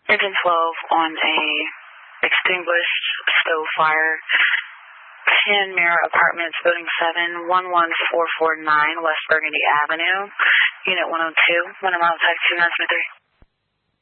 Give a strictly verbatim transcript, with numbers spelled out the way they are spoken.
Engine twelve on a extinguished stove fire. ten Mirror Apartments, Building seven, one one four four nine West Burgundy Avenue, Unit one oh two, one mile type two nine three three.